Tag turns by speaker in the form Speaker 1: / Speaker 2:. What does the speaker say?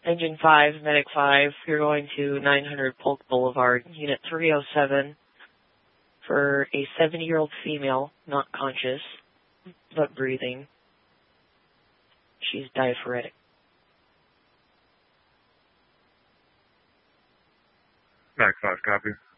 Speaker 1: Engine 5, Medic 5, you're going to 900 Polk Boulevard, Unit 307, for a 70-year-old female, not conscious, but breathing. She's diaphoretic.
Speaker 2: 9-5, copy.